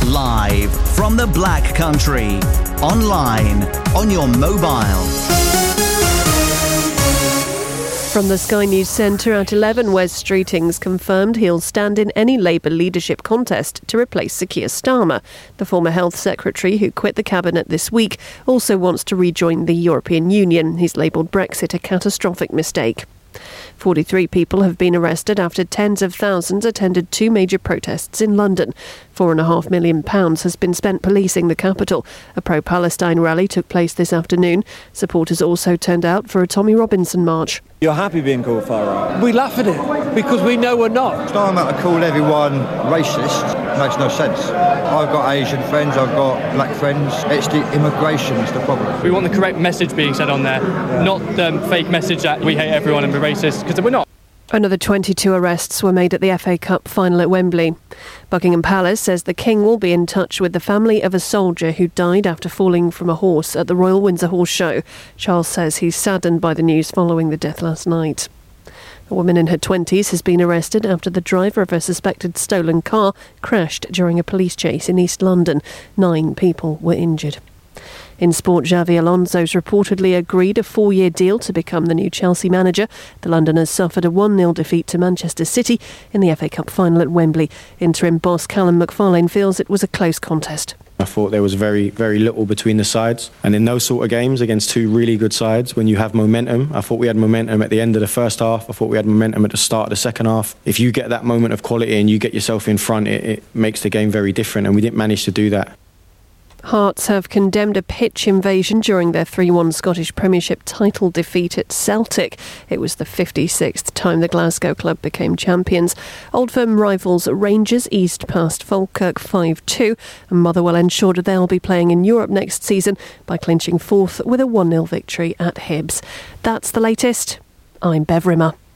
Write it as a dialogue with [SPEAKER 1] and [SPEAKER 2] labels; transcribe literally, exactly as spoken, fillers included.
[SPEAKER 1] Live from the Black Country. Online, on your mobile.
[SPEAKER 2] From the Sky News Centre at eleven, Wes Streetings confirmed he'll stand in any Labour leadership contest to replace Sir Keir Starmer. The former Health Secretary, who quit the Cabinet this week, also wants to rejoin the European Union. He's labelled Brexit a catastrophic mistake. forty-three people have been arrested after tens of thousands attended two major protests in London. Four and a half million pounds has been spent policing the capital. A pro-Palestine rally took place this afternoon. Supporters also turned out for a Tommy Robinson march.
[SPEAKER 3] You're happy being called far right?
[SPEAKER 4] We laugh at it because we know we're not.
[SPEAKER 5] Starmer to call everyone racist makes no sense. I've got Asian friends, I've got black friends. It's the immigration that's the problem.
[SPEAKER 6] We want the correct message being said on there, yeah. not the fake message that we hate everyone and we're racist, because we're not.
[SPEAKER 2] Another twenty-two arrests were made at the F A Cup final at Wembley. Buckingham Palace says the King will be in touch with the family of a soldier who died after falling from a horse at the Royal Windsor Horse Show. Charles says he's saddened by the news following the death last night. A woman in her twenties has been arrested after the driver of a suspected stolen car crashed during a police chase in East London. Nine people were injured. In sport, Xavi Alonso's reportedly agreed a four-year deal to become the new Chelsea manager. The Londoners suffered a one nil defeat to Manchester City in the F A Cup final at Wembley. Interim boss Callum McFarlane feels it was a close contest.
[SPEAKER 7] I thought there was very, very little between the sides. And in those sort of games against two really good sides, when you have momentum, I thought we had momentum at the end of the first half. I thought we had momentum at the start of the second half. If you get that moment of quality and you get yourself in front, it, it makes the game very different. And we didn't manage to do that.
[SPEAKER 2] Hearts have condemned a pitch invasion during their three one Scottish Premiership title defeat at Celtic. It was the fifty-sixth time the Glasgow club became champions. Old Firm rivals Rangers eased past Falkirk five two, and Motherwell ensured they'll be playing in Europe next season by clinching fourth with a one nil victory at Hibs. That's the latest. I'm Bev Rimmer.